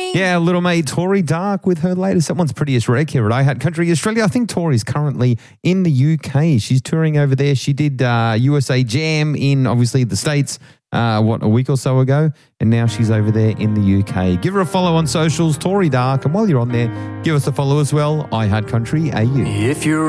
Yeah, Little May, Tori Dark with her latest. That one's prettiest rec here at I Had Country Australia. I think Tori's currently in the UK. She's touring over there. She did USA Jam in, obviously, the States, a week or so ago, and now she's over there in the UK. Give her a follow on socials, Tori Dark, and while you're on there, give us a follow as well, I Had Country AU. If you're